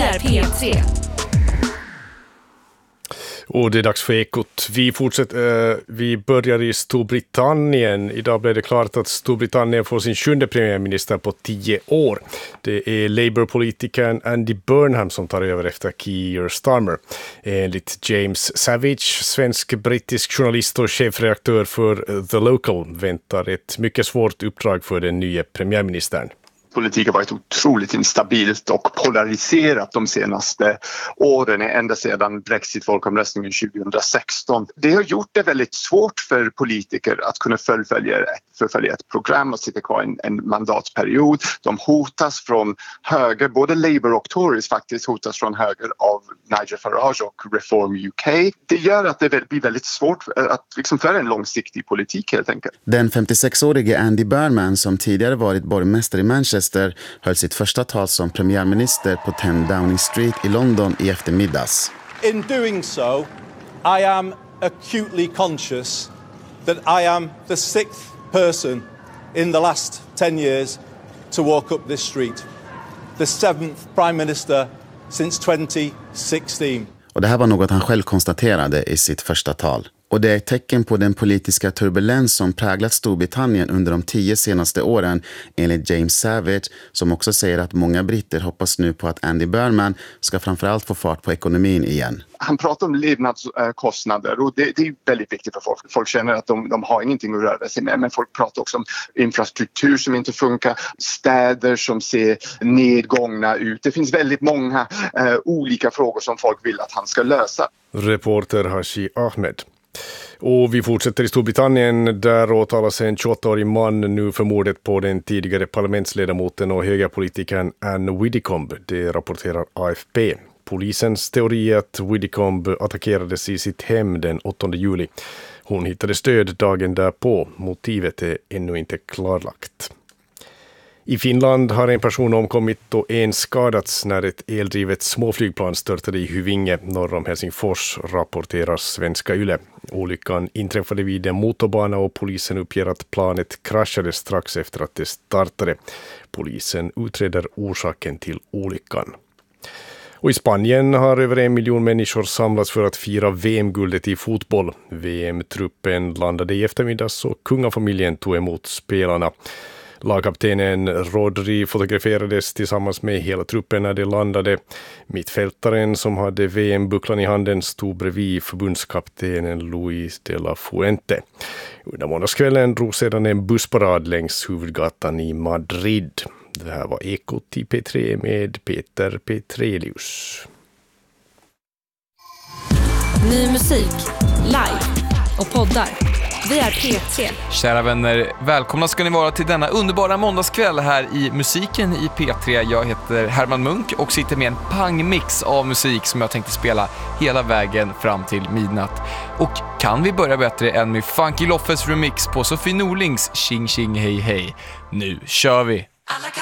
är P3. Och det är dags för Ekot. Vi börjar i Storbritannien. Idag blev det klart att Storbritannien får sin 7:e premiärminister på 10 år. Det är Labour-politikern Andy Burnham som tar över efter Keir Starmer. Enligt James Savage, svensk-brittisk journalist och chefredaktör för The Local, väntar ett mycket svårt uppdrag för den nya premiärministern. Politiken har varit otroligt instabilt och polariserat de senaste åren, ända sedan Brexit-folkomröstningen 2016. Det har gjort det väldigt svårt för politiker att kunna förfölja ett program och sitta kvar en mandatperiod. De hotas från höger, både Labour och Tories faktiskt hotas från höger av Nigel Farage och Reform UK. Det gör att det blir väldigt svårt att föra en långsiktig politik helt enkelt. Den 56-årige Andy Burnham, som tidigare varit borgmästare i Manchester, höll sitt första tal som premiärminister på 10 Downing Street i London i eftermiddags. In doing so, I am acutely conscious that I am the 6th person in the last 10 years to walk up this street. The 7th Prime Minister since 2016. Och det här var något han själv konstaterade i sitt första tal. Och det är ett tecken på den politiska turbulens som präglat Storbritannien under de 10 senaste åren, enligt James Savage, som också säger att många britter hoppas nu på att Andy Burnham ska framförallt få fart på ekonomin igen. Han pratar om levnadskostnader och det är väldigt viktigt för folk. Folk känner att de har ingenting att röra sig med, men folk pratar också om infrastruktur som inte funkar, städer som ser nedgångna ut. Det finns väldigt många olika frågor som folk vill att han ska lösa. Reporter Hashi Ahmed. Och vi fortsätter i Storbritannien, där åtalas en 28-årig man nu för mordet på den tidigare parlamentsledamoten och högerpolitikern Anne Widdecombe. Det rapporterar AFP. Polisens teori är att Widdecombe attackerades i sitt hem den 8 juli. Hon hittade stöd dagen därpå. Motivet är ännu inte klarlagt. I Finland har en person omkommit och en skadats när ett eldrivet småflygplan störtade i Hyvinge norr om Helsingfors, rapporterar svenska Yle. Olyckan inträffade vid en motorbana och polisen uppger att planet kraschade strax efter att det startade. Polisen utreder orsaken till olyckan. Och i Spanien har över 1 miljon människor samlats för att fira VM-guldet i fotboll. VM-truppen landade i eftermiddags och kungafamiljen tog emot spelarna. Lagkaptenen Rodri fotograferades tillsammans med hela truppen när de landade. Mittfältaren som hade VM-bucklan i handen stod bredvid förbundskaptenen Luis de la Fuente. Under måndagskvällen drog sedan en bussparad längs huvudgatan i Madrid. Det här var Ekot i P3 med Peter Petrelius. Ny musik, live och poddar. Vi är P3. Kära vänner, välkomna ska ni vara till denna underbara måndagskväll här i musiken i P3. Jag heter Herman Munk och sitter med en pangmix av musik som jag tänkte spela hela vägen fram till midnatt. Och kan vi börja bättre än med Funky Loffes remix på Sofie Norlings Tjing Tjing Hej Hej? Nu kör vi!